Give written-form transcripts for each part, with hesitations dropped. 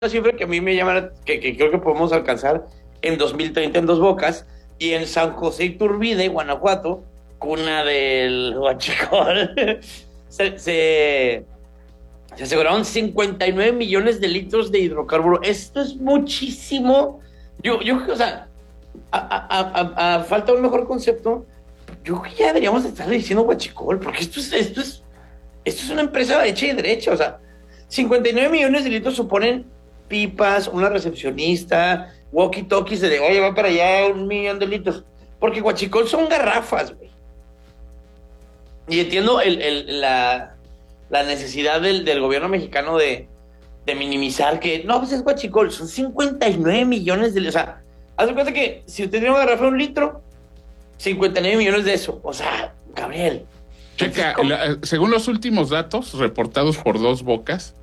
cifra que a mí me llama, que creo que podemos alcanzar en 2030 en Dos Bocas y en San José Iturbide, Guanajuato, cuna del huachicol, se, se, se aseguraron 59 millones de litros de hidrocarburo. Esto es muchísimo. O sea, a falta de un mejor concepto, yo creo que ya deberíamos estar diciendo huachicol, porque esto es una empresa hecha y derecha. O sea, 59 millones de litros suponen pipas, una recepcionista, walkie-talkies de, oye, va para allá 1 millón de litros. Porque huachicol son garrafas, güey. Y entiendo la necesidad del gobierno mexicano de minimizar que, no, pues es huachicol, son 59 millones de litros. O sea, haz de cuenta que si usted tiene una garrafa de 1 litro, 59 millones de eso. O sea, Gabriel. Checa, según los últimos datos reportados por Dos Bocas,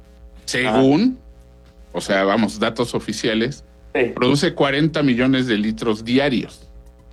o sea, vamos, datos oficiales, sí, produce 40 millones de litros diarios.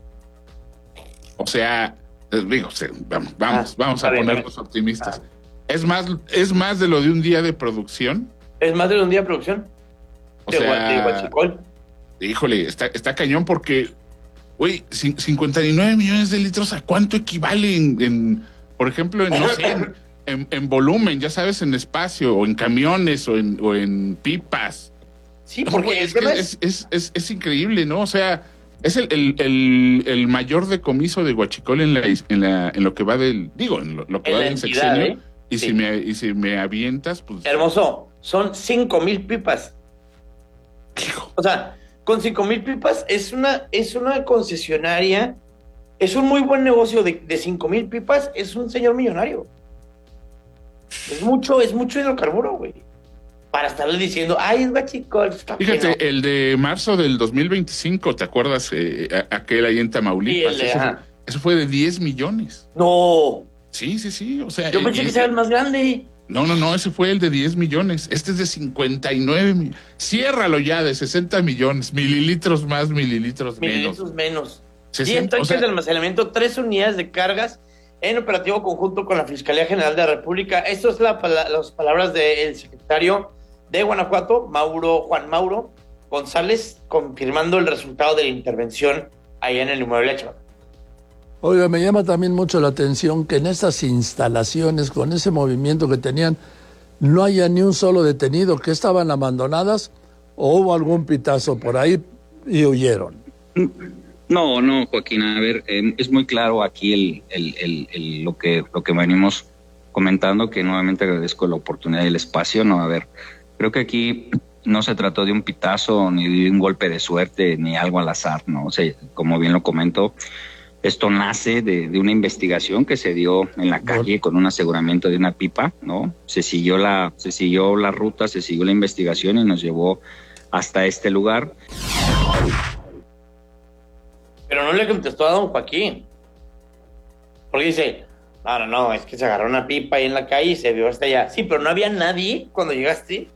O sea, digo, vamos a ponernos optimistas. ¿Es más de lo de un día de producción? ¿Es más de un día de producción? O sea, huachicol. Híjole, está cañón porque, güey, 59 millones de litros, ¿a cuánto equivale por ejemplo, no sé, en volumen, ya sabes, en espacio, o en camiones, o en pipas? Sí, porque es increíble, ¿no? O sea, es el mayor decomiso de huachicol en lo que va del, digo, en lo que va del sexenio. Y sí, si me avientas, pues... Hermoso, son 5,000 pipas. O sea, con 5,000 pipas es una concesionaria, es un muy buen negocio de 5,000 pipas, es un señor millonario. Es mucho hidrocarburo, güey. Para estarle diciendo, ay, es huachicol. Fíjate, no. El de marzo del 2025, ¿te acuerdas? Aquel ahí en Tamaulipas. Sí, eso fue de 10 millones. No. Sí, o sea... Yo pensé que era el más grande. No, ese fue el de 10 millones. Este es de 59 millones. Ciérralo ya, de 60 millones. Mililitros más, mililitros menos. 10 tanques de almacenamiento, 3 unidades de cargas en operativo conjunto con la Fiscalía General de la República. Esto es las palabras del secretario de Guanajuato, Juan Mauro González, confirmando el resultado de la intervención allá en el inmueble Chaval. Oiga, me llama también mucho la atención que en estas instalaciones, con ese movimiento que tenían, no haya ni un solo detenido, que estaban abandonadas, o hubo algún pitazo por ahí y huyeron. No, Joaquín, a ver, es muy claro aquí lo que venimos comentando, que nuevamente agradezco la oportunidad y el espacio. No, a ver, creo que aquí no se trató de un pitazo, ni de un golpe de suerte, ni algo al azar, ¿no? O sea, como bien lo comento, esto nace de una investigación que se dio en la calle con un aseguramiento de una pipa, ¿no? Se siguió la ruta, se siguió la investigación y nos llevó hasta este lugar. Pero no le contestó a don Joaquín. Porque dice, no, es que se agarró una pipa ahí en la calle y se vio hasta allá. Sí, pero no había nadie cuando llegaste.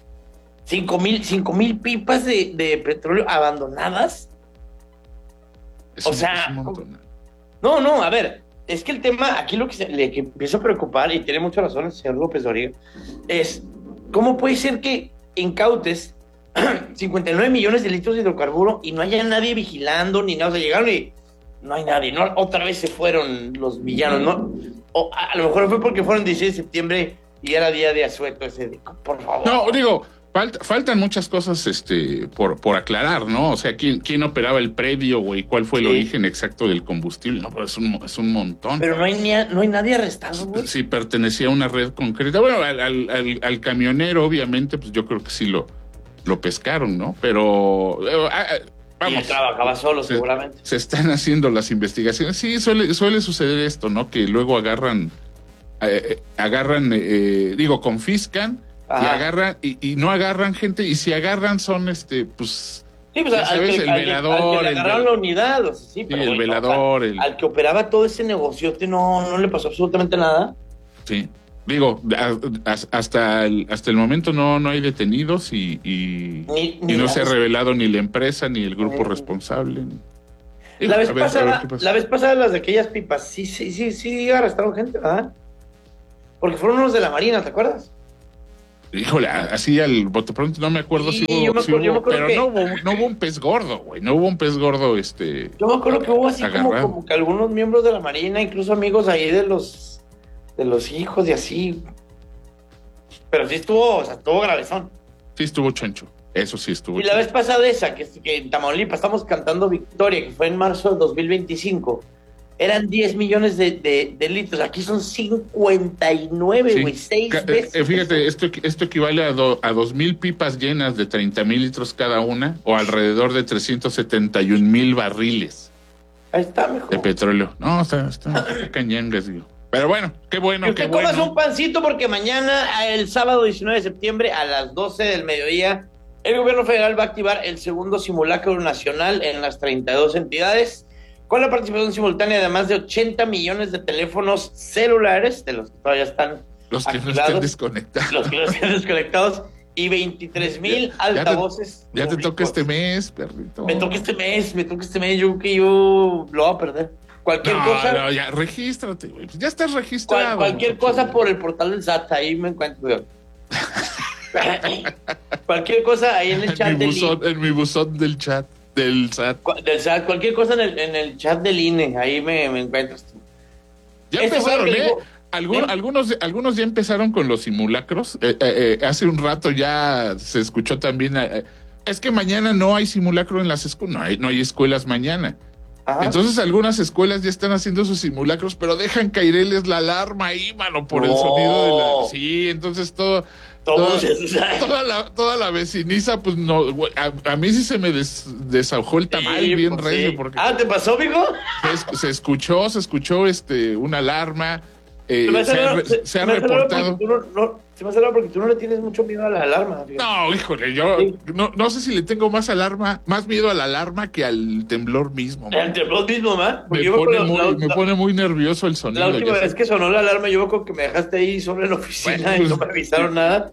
5,000 pipas de petróleo abandonadas. O sea, no, a ver, es que el tema, aquí lo que le empieza a preocupar, y tiene mucha razón el señor López Dóriga, es cómo puede ser que incautes 59 millones de litros de hidrocarburo y no haya nadie vigilando ni nada. O sea, llegaron y no hay nadie, ¿no? Otra vez se fueron los villanos, ¿no? O a lo mejor fue porque fueron 16 de septiembre y era día de asueto ese, por favor. No, digo, faltan muchas cosas por aclarar, ¿no? O sea, ¿quién operaba el predio, güey? ¿Cuál fue el origen exacto del combustible? No, pero es un montón. Pero no hay nadie arrestado, güey. Sí, pertenecía a una red concreta. Bueno, al camionero, obviamente, pues yo creo que sí lo pescaron, ¿no? Pero vamos. Y él trabajaba solo, seguramente. Se están haciendo las investigaciones. Sí, suele suceder esto, ¿no? Que luego confiscan. Ajá. Y agarran, y no agarran gente, y si agarran son pues sí, pues al que le agarraron la unidad, o sea, sí, pero el velador, al que operaba todo ese negociote no le pasó absolutamente nada. Sí, digo, hasta el momento no hay detenidos y no se ha revelado ni la empresa ni el grupo responsable. Digo, la vez pasada las de aquellas pipas, sí arrestaron gente, ¿verdad? Porque fueron unos de la Marina, ¿te acuerdas? Híjole, así al bote pronto no me acuerdo Sí, si yo me acuerdo pero que- no hubo un pez gordo, güey. No hubo un pez gordo, Yo me acuerdo que hubo así agarrado. como que algunos miembros de la Marina, incluso amigos ahí de los hijos y así. Pero sí estuvo gravezón. Sí estuvo choncho. Eso sí estuvo Y la choncho. vez pasada esa, que en Tamaulipas estamos cantando Victoria, que fue en marzo de 2025, eran 10 millones de litros. Aquí son 59, Sí. güey, 6 veces. Fíjate, esto equivale a 2,000 pipas llenas de 30,000 litros cada una, o alrededor de 371,000 barriles Ahí está, mejor. de petróleo. No, está cañangas, digo. Pero bueno, qué bueno, Que qué usted comas bueno. un pancito porque mañana, el sábado 19 de septiembre, a las 12 del mediodía, el gobierno federal va a activar el segundo simulacro nacional en las 32 entidades, con la participación simultánea de más de 80 millones de teléfonos celulares, de los que todavía están Los que no estén activados, desconectados. los que no estén desconectados, y 23,000 altavoces. Ya te toca públicos. este mes, perrito. Me toca este mes, yo creo que yo lo voy a perder. Cualquier cosa. No, ya, regístrate, güey. Ya estás registrado. Cualquier muchacho. cosa por el portal del SAT, ahí me encuentro yo. Cualquier cosa ahí en el chat del INE. En mi buzón del chat, del SAT. Del SAT, cualquier cosa en el chat del INE, ahí me encuentras tú. Ya Ese fue lo empezaron, que dijo- Algunos ya empezaron con los simulacros. Hace un rato ya se escuchó también. Es que mañana no hay simulacro en las escuelas. No hay escuelas mañana. Ajá. Entonces algunas escuelas ya están haciendo sus simulacros, pero dejan caerles la alarma ahí, mano, por el No. sonido de la... Sí, entonces Todo toda la veciniza, pues no, güey, a mí sí se me desahogó el tamal Sí, bien pues, recio, sí. porque ¿te pasó, mijo? se escuchó una alarma, Se me hace raro- se ha me hace raro reportado. porque tú se me hace raro porque tú no le tienes mucho miedo a la alarma. fíjate. No, híjole, yo Sí. no sé si le tengo más miedo a la alarma que al temblor mismo. El temblor mismo, ¿verdad? Me pone muy nervioso el sonido. La última ya vez sabes. que sonó la alarma, yo creo que me dejaste ahí solo en la oficina Bueno, y no pues, me avisaron nada.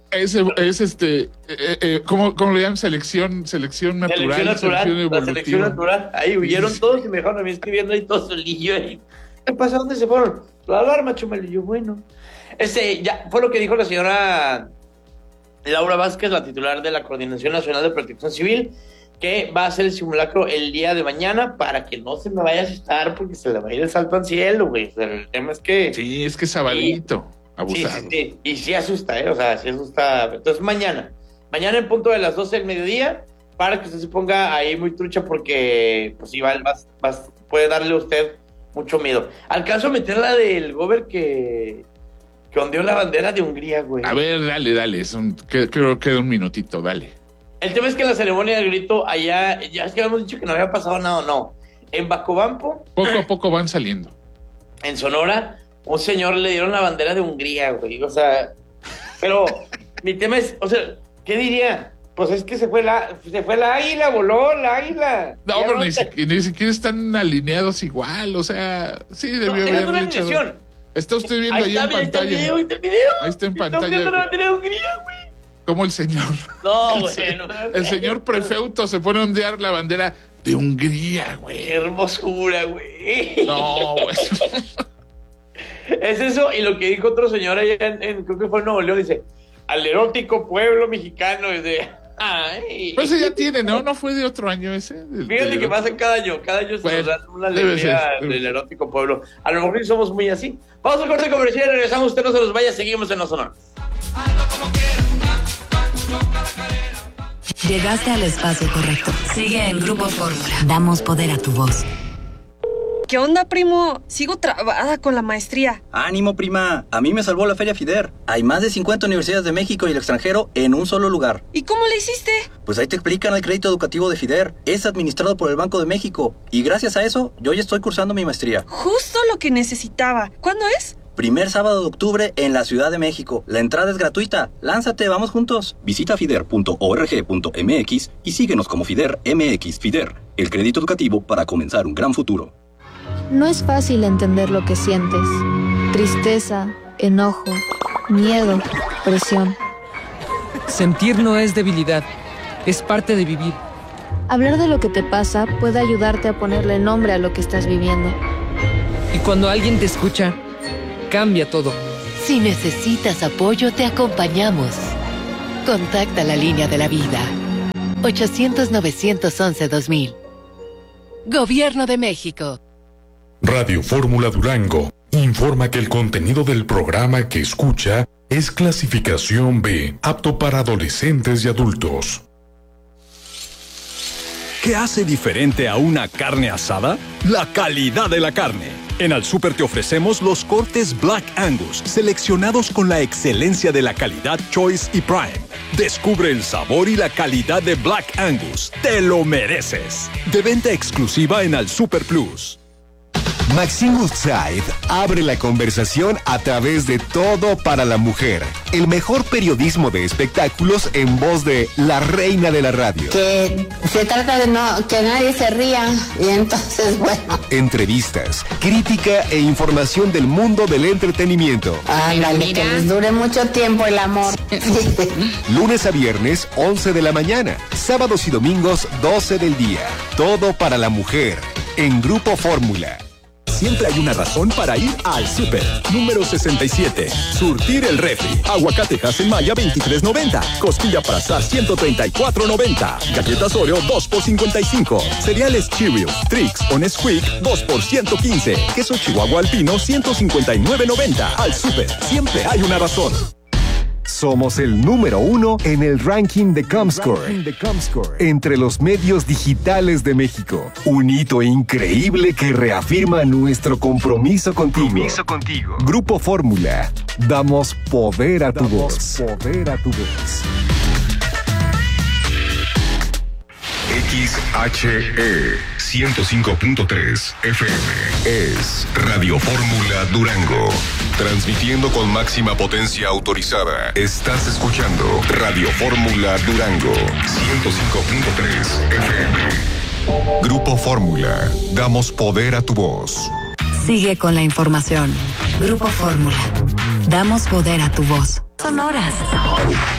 ¿Cómo le llaman? Selección natural, Selección natural. Ahí huyeron todos y me dejaron a mí escribiendo ahí todo solillo. Ahí. ¿Qué pasa? ¿Dónde se fueron? La alarma, Chumel. Y yo, bueno. Ya fue lo que dijo la señora Laura Vázquez, la titular de la Coordinación Nacional de Protección Civil, que va a hacer el simulacro el día de mañana para que no se me vaya a asustar porque se le va a ir el salto al cielo, güey. O sea, el tema es que... Sí, es que sabadito, abusado. Sí. Y sí asusta, O sea, sí asusta. Entonces mañana en punto de las 12 del mediodía, para que usted se ponga ahí muy trucha porque pues sí, puede darle a usted mucho miedo. Alcanzo a meter la del Gober que ondeó la bandera de Hungría, güey. A ver, dale, creo que queda un minutito, dale. El tema es que en la ceremonia del grito allá, ya es que habíamos dicho que no había pasado nada, no. En Bacobampo, Poco a poco van saliendo. en Sonora, un señor le dieron la bandera de Hungría, güey. O sea, pero mi tema es, o sea, ¿qué diría? Pues es que se fue la águila, voló la águila. No, Ya pero no ni siquiera están alineados igual, o sea, sí, debió es una haberle echado. alineación. Está usted viendo Ahí ahí en está el pantalla. video, ahí está el video. Ahí está en Estamos pantalla. viendo la bandera de Hungría, güey. Como el señor. No, El güey. el señor prefeuto se pone a ondear la bandera de Hungría, güey. Qué hermosura, güey. No, güey. Es eso, y lo que dijo otro señor allá creo que fue en Nuevo León, dice, al erótico pueblo mexicano, dice, ay. Pues ese ya tiene, ¿no? ¿No fue de otro año ese? Fíjate que pasa cada año se Bueno, nos da una debe alegría ser. del erótico pueblo. A lo mejor sí somos muy así. Vamos al corte comercial y regresamos, usted no se nos vaya, seguimos en Los Sonora. Llegaste al espacio correcto. Sigue en Grupo Fórmula. Damos poder a tu voz. ¿Qué onda, primo? Sigo trabada con la maestría. Ánimo, prima. A mí me salvó la Feria FIDER. Hay más de 50 universidades de México y el extranjero en un solo lugar. ¿Y cómo le hiciste? Pues ahí te explican el crédito educativo de FIDER. Es administrado por el Banco de México. Y gracias a eso, yo ya estoy cursando mi maestría. Justo lo que necesitaba. ¿Cuándo es? Primer sábado de octubre en la Ciudad de México. La entrada es gratuita. Lánzate, vamos juntos. Visita fider.org.mx y síguenos como FIDER MX. FIDER, el crédito educativo para comenzar un gran futuro. No es fácil entender lo que sientes. Tristeza, enojo, miedo, presión. Sentir no es debilidad, es parte de vivir. Hablar de lo que te pasa puede ayudarte a ponerle nombre a lo que estás viviendo. Y cuando alguien te escucha, cambia todo. Si necesitas apoyo, te acompañamos. Contacta la línea de la vida. 800-911-2000. Gobierno de México. Radio Fórmula Durango informa que el contenido del programa que escucha es clasificación B, apto para adolescentes y adultos. ¿Qué hace diferente a una carne asada? La calidad de la carne. En Al Súper te ofrecemos los cortes Black Angus, seleccionados con la excelencia de la calidad Choice y Prime. Descubre el sabor y la calidad de Black Angus. ¡Te lo mereces! De venta exclusiva en Al Súper Plus. Maxine Woodside abre la conversación a través de Todo para la Mujer, el mejor periodismo de espectáculos en voz de la reina de la radio. Que se trata de que nadie se ría y entonces, bueno. Entrevistas, crítica e información del mundo del entretenimiento. Ándale, que les dure mucho tiempo el amor. Lunes a viernes, 11 de la mañana. Sábados y domingos, 12 del día. Todo para la Mujer, en Grupo Fórmula. Siempre hay una razón para ir al súper. Número 67. Surtir el refri. Aguacate Hass-en-Maya 23.90. Costilla para asar 134.90. Galletas Oreo 2 por 55. Cereales Cheerios, Trix o Nesquik 2 por 115. Queso Chihuahua Alpino 159.90. Al súper. Siempre hay una razón. Somos el número 1 en el ranking de Comscore, entre los medios digitales de México. Un hito increíble que reafirma nuestro compromiso contigo. Grupo Fórmula. Damos poder a tu voz. XHE 105.3 FM es Radio Fórmula Durango. Transmitiendo con máxima potencia autorizada. Estás escuchando Radio Fórmula Durango 105.3 FM. Grupo Fórmula. Damos poder a tu voz. Sigue con la información. Grupo Fórmula. Damos poder a tu voz. Sonoras.